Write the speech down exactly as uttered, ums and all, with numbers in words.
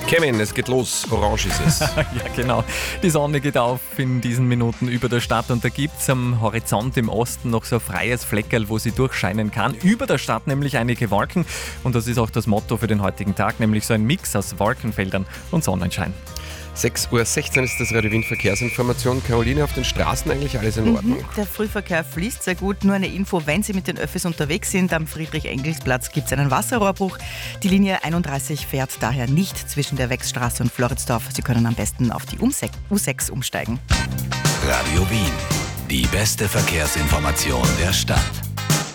Kevin, es geht los. Orange ist es. Ja, genau. Die Sonne geht auf in diesen Minuten über der Stadt und da gibt es am Horizont im Osten noch so ein freies Fleckerl, wo sie durchscheinen kann. Über der Stadt nämlich einige Wolken und das ist auch das Motto für den heutigen Tag, nämlich so ein Mix aus Wolkenfeldern und Sonnenschein. sechs Uhr sechzehn ist das Radio Wien Verkehrsinformation. Caroline, auf den Straßen eigentlich alles in Ordnung? Mhm, der Frühverkehr fließt sehr gut. Nur eine Info, wenn Sie mit den Öffis unterwegs sind, am Friedrich-Engels-Platz gibt es einen Wasserrohrbruch. Die Linie einunddreißig fährt daher nicht zwischen der Wechsstraße und Floridsdorf. Sie können am besten auf die U sechs umsteigen. Radio Wien, die beste Verkehrsinformation der Stadt.